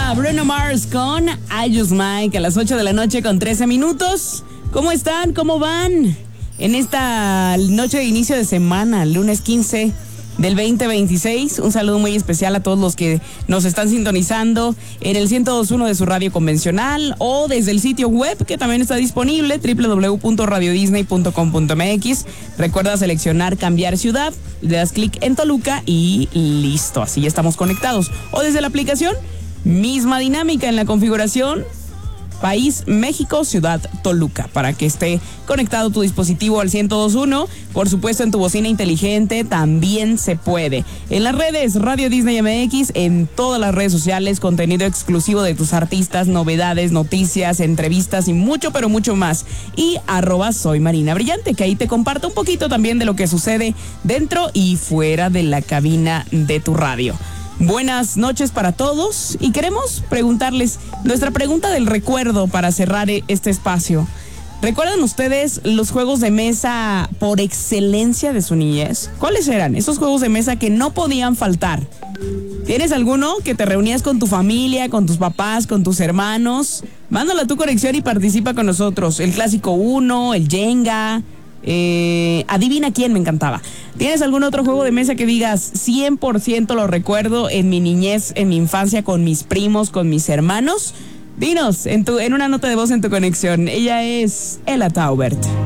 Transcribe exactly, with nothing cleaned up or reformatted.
era Bruno Mars con I Just Mike a las ocho de la noche con trece minutos. ¿Cómo están? ¿Cómo van? En esta noche de inicio de semana, lunes quince del veinte veintiséis, un saludo muy especial a todos los que nos están sintonizando en el ciento dos punto uno de su radio convencional o desde el sitio web que también está disponible, doble u doble u doble u punto radio disney punto com punto m x. Recuerda seleccionar cambiar ciudad, le das clic en Toluca y listo, así ya estamos conectados. O desde la aplicación, misma dinámica en la configuración, país México, ciudad Toluca, para que esté conectado tu dispositivo al ciento dos punto uno. Por supuesto, en tu bocina inteligente también se puede. En las redes Radio Disney M X, en todas las redes sociales, contenido exclusivo de tus artistas, novedades, noticias, entrevistas y mucho, pero mucho más. Y arroba soy Marina Brillante, que ahí te comparto un poquito también de lo que sucede dentro y fuera de la cabina de tu radio. Buenas noches para todos y queremos preguntarles nuestra pregunta del recuerdo para cerrar este espacio. ¿Recuerdan ustedes los juegos de mesa por excelencia de su niñez? ¿Cuáles eran esos juegos de mesa que no podían faltar? ¿Tienes alguno que te reunías con tu familia, con tus papás, con tus hermanos? Mándalo a tu conexión y participa con nosotros. El clásico uno, el Jenga... Eh, adivina quién me encantaba. ¿Tienes algún otro juego de mesa que digas cien por ciento lo recuerdo en mi niñez, en mi infancia, con mis primos, con mis hermanos? Dinos en, tu, en una nota de voz en tu conexión. Ella es Ella Taubert.